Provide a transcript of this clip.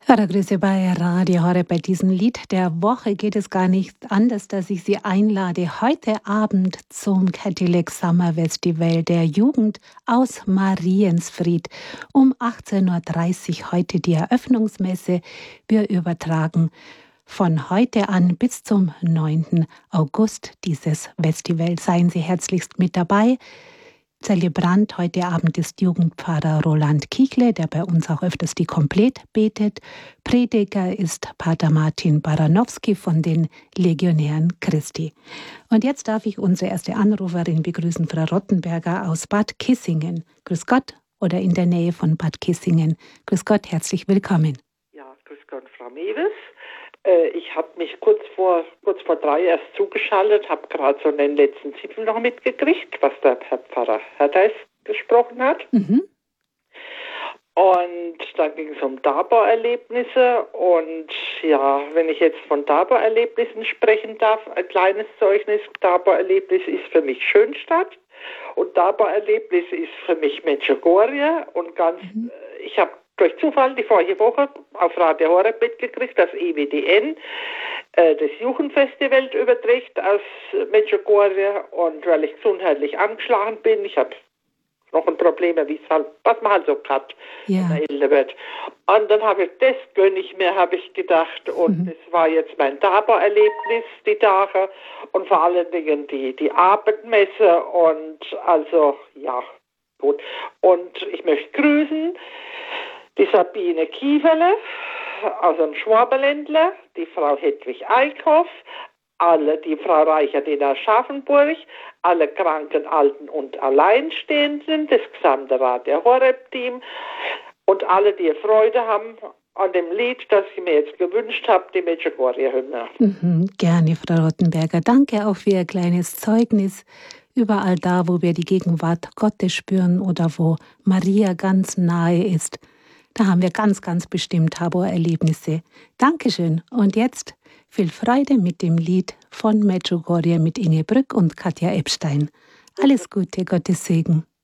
Hallo, Grüße bei Radio Horeb. Bei diesem Lied der Woche geht es gar nicht anders, dass ich Sie einlade, heute Abend zum Cadillac Summer Festival der Jugend aus Mariensfried. Um 18.30 Uhr heute die Eröffnungsmesse. Wir übertragen von heute an bis zum 9. August dieses Festival. Seien Sie herzlichst mit dabei. Zelebrant heute Abend ist Jugendpfarrer Roland Kichle, der bei uns auch öfters die Komplett betet. Prediger ist Pater Martin Baranowski von den Legionären Christi. Und jetzt darf ich unsere erste Anruferin begrüßen, Frau Rottenberger aus Bad Kissingen. Grüß Gott, oder in der Nähe von Bad Kissingen. Grüß Gott, herzlich willkommen. Ja, grüß Gott, Frau Mewes. Ich habe mich kurz vor 3 erst zugeschaltet, habe gerade so den letzten Zipfel noch mitgekriegt, was der Herr Pfarrer Herdeis gesprochen hat. Mhm. Und dann ging es um Tabor-Erlebnisse. Und ja, wenn ich jetzt von Tabor-Erlebnissen sprechen darf, ein kleines Zeugnis. Tabor-Erlebnis ist für mich Schönstadt. Und Tabor-Erlebnis ist für mich Medjugorje. Und ich habe durch Zufall die vorige Woche auf Radio Horeb mitgekriegt, dass EWTN das Jugendfestival überträgt aus Medjugorje. Und weil ich gesundheitlich angeschlagen bin, ich habe noch ein Problem, was man halt so hat, wenn man älter wird. Und dann gönne ich mir, habe ich gedacht. Und das war jetzt mein Tabor-Erlebnis, die Tage. Und vor allen Dingen die Abendmesse. Und also, ja, gut. Und ich möchte grüßen die Sabine Kieferle aus dem Schwaberländler, die Frau Hedwig Eickhoff, die Frau Reichert in Aschaffenburg, alle Kranken, Alten und Alleinstehenden, das gesamte Radio Horeb-Team und alle, die Freude haben an dem Lied, das ich mir jetzt gewünscht habe, die Medjugorje-Hymne. Gerne, Frau Rottenberger. Danke auch für Ihr kleines Zeugnis. Überall da, wo wir die Gegenwart Gottes spüren oder wo Maria ganz nahe ist, da haben wir ganz, ganz bestimmt Tabor-Erlebnisse. Dankeschön. Und jetzt viel Freude mit dem Lied von Medjugorje mit Inge Brück und Katja Epstein. Alles Gute, Gottes Segen.